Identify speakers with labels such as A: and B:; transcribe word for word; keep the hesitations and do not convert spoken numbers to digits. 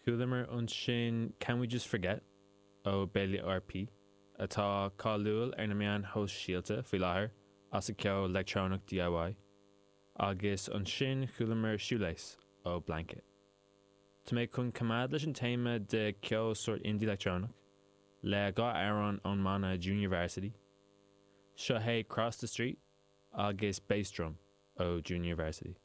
A: Chualamar an sin Can We Just Forget ó Bailey R P atá cáiliúil ar na meán host síalta faoi láthair as a ceol electronic D I Y agus an sin chualamar Shoelace ó Blanket. Tá méid chun cumad leis an téime de ceol sort indie electronic le gá Aaron ón mana Junior Varsity, seo é Cross the Street agus Bass Drum ó Junior Varsity.